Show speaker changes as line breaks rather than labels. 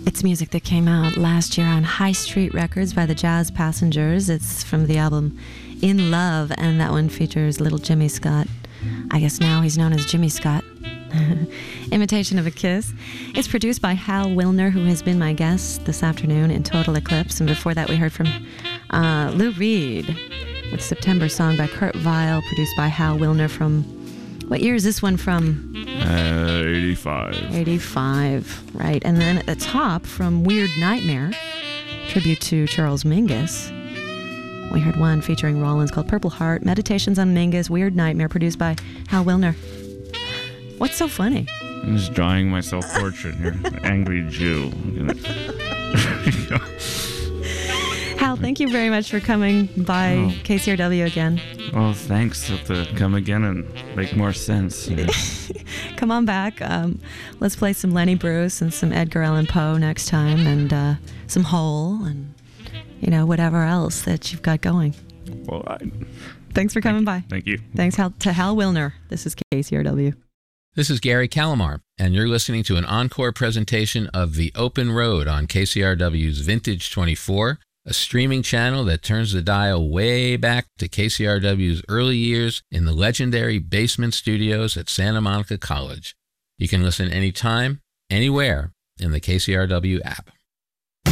It's music that came out last year on High Street Records by the Jazz Passengers. It's from the album In Love, and that one features Little Jimmy Scott. I guess now he's known as Jimmy Scott. Imitation of a Kiss. It's produced by Hal Wilner, who has been my guest this afternoon in Total Eclipse. And before that, we heard from Lou Reed with September Song by Kurt Weill, produced by Hal Wilner from... What year is this one from?
85.
85, right. And then at the top, from Weird Nightmare, tribute to Charles Mingus. We heard one featuring Rollins called Purple Heart, Meditations on Mingus, Weird Nightmare, produced by Hal Wilner. What's so funny?
I'm just drawing my self-portrait here. Angry Jew.
Hal, thank you very much for coming by KCRW again.
Well, thanks. Have to come again and make more sense.
Come on back. Let's play some Lenny Bruce and some Edgar Allan Poe next time, and some Hole, and whatever else that you've got going.
Well,
thanks for coming by.
Thank you.
Thanks to Hal Wilner. This is KCRW.
This is Gary Calamar, and you're listening to an encore presentation of The Open Road on KCRW's Vintage 24, a streaming channel that turns the dial way back to KCRW's early years in the legendary basement studios at Santa Monica College. You can listen anytime, anywhere in the KCRW app.